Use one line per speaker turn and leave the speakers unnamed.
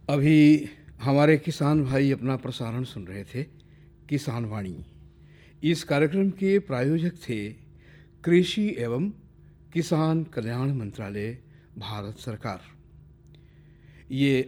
अभी हमारे किसान भाई अपना प्रसारण सुन रहे थे, किसान वाणी। इस कार्यक्रम के प्रायोजक थे कृषि एवं किसान कल्याण मंत्रालय, भारत सरकार। ये